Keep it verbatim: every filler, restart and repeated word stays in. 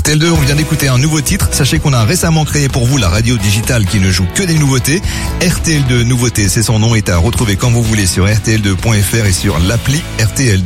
R T L deux, on vient d'écouter un nouveau titre. Sachez qu'on a récemment créé pour vous la radio digitale qui ne joue que des nouveautés. R T L deux Nouveautés, c'est son nom, est à retrouver quand vous voulez sur R T L deux point F R et sur l'appli R T L deux.